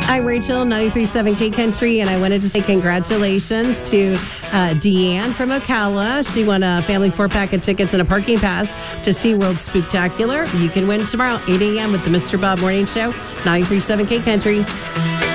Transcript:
I'm Rachel, 93.7 K Country, and I wanted to say congratulations to Deanne from Ocala. She won a family 4-pack of tickets and a parking pass to SeaWorld Spooktacular. You can win tomorrow, 8 a.m. with the Mr. Bob Morning Show, 93.7 K Country.